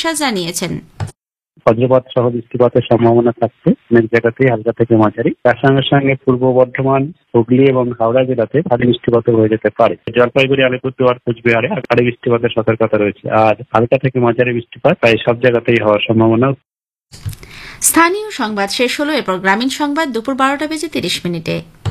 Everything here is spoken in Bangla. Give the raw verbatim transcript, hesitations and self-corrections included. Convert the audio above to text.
বিশ্বাস জানিয়েছেন। বজ্রপাত সহ বৃষ্টিপাতের সম্ভাবনা থাকছে অনেক জায়গাতেই হালকা থেকে মাঝারি। তার সঙ্গে সঙ্গে পূর্ব বর্ধমান, হুগলি এবং হাওড়া জেলাতে ভারী বৃষ্টিপাত হয়ে যেতে পারে। জলপাইগুড়ি, আলিপুরদুয়ার, কোচবিহারে ভারী বৃষ্টিপাতের সতর্কতা রয়েছে। আর হালকা থেকে মাঝারি বৃষ্টিপাত প্রায় সব জায়গাতেই হওয়ার সম্ভাবনা। স্থানীয় সংবাদ শেষ হলো। এরপর গ্রামীণ সংবাদ দুপুর বারোটা বেজে তিরিশ মিনিটে।